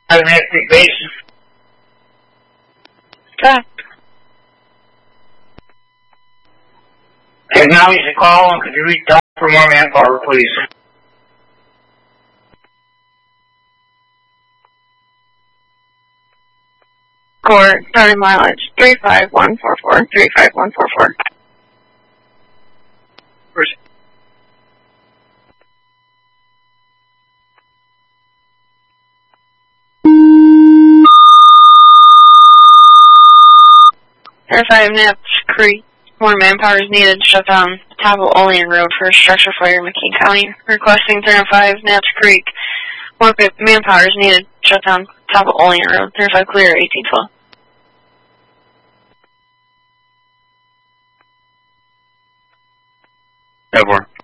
Domestic base. Okay. Acknowledge the call, and could you reach out for more manpower, please? Core, starting mileage, 35144, 35144. Air 5 Naps Creek, more manpower is needed to shut down top of Olean Road for a structure fire in McKean County. Requesting 305 Naps Creek, more manpower is needed to shut down top of Olean Road. 35 clear, 1812. Airborne.